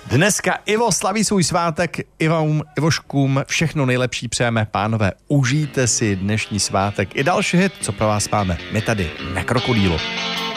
Dneska Ivo slaví svůj svátek, Ivoškům všechno nejlepší přejeme, pánové, užijte si dnešní svátek i další hit, co pro vás máme, my tady na Krokodýlu.